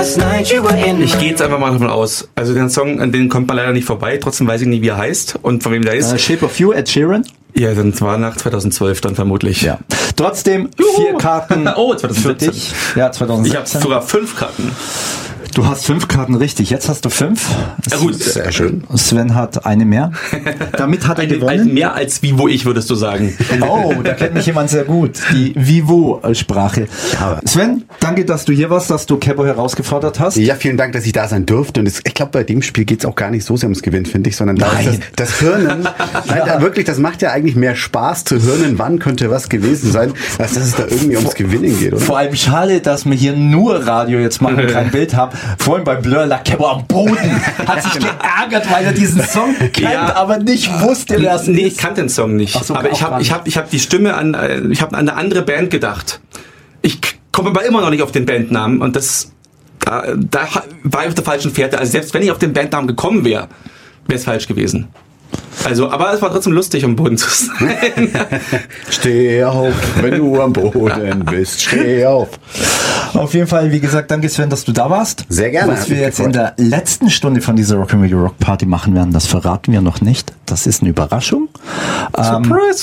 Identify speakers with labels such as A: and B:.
A: Ich gehe jetzt einfach mal davon aus. Also den Song, an den kommt man leider nicht vorbei. Trotzdem weiß ich nicht, wie er heißt und von wem der ist.
B: Shape of You, Ed Sheeran.
A: Ja, dann war nach 2012 dann vermutlich.
B: Ja. Trotzdem 4 Karten
A: 2017.
B: für dich. Ja, 2017.
A: Ich habe sogar 5 Karten.
B: Du hast 5 Karten richtig. Jetzt hast du 5.
A: Ja, gut.
C: Sehr schön.
B: Sven hat eine mehr. Damit hat er gewonnen.
A: Mehr als Vivo ich, würdest du sagen.
B: Oh, da kennt mich jemand sehr gut. Die Vivo-Sprache. Sven, danke, dass du hier warst, dass du Kebo herausgefordert hast.
C: Ja, vielen Dank, dass ich da sein durfte. Und ich glaube, bei dem Spiel geht es auch gar nicht so sehr ums Gewinnen, finde ich, sondern das Hirnen. Nein, wirklich, das macht ja eigentlich mehr Spaß zu hirnen, wann könnte was gewesen sein, als dass es da irgendwie ums Gewinnen geht, oder?
B: Vor allem schade, dass wir hier nur Radio jetzt machen und kein Bild haben. Vorhin bei Blur lag Kebo am Boden, hat sich geärgert, weil er diesen Song kennt, aber nicht wusste, wer es ist.
A: Nee, ich kannte den Song nicht.
B: So,
A: aber ich hab die Stimme ich habe an eine andere Band gedacht. Ich komme aber immer noch nicht auf den Bandnamen und da war ich auf der falschen Fährte. Also selbst wenn ich auf den Bandnamen gekommen wäre, wäre es falsch gewesen. Also, aber es war trotzdem lustig, am Boden zu sein.
C: Steh auf, wenn du am Boden bist. Steh auf.
B: Auf jeden Fall, wie gesagt, danke Sven, dass du da warst.
C: Sehr gerne.
B: Was wir jetzt in der letzten Stunde von dieser Rock'n'Roll Rock Party machen werden, das verraten wir noch nicht. Das ist eine Überraschung.
A: Surprise!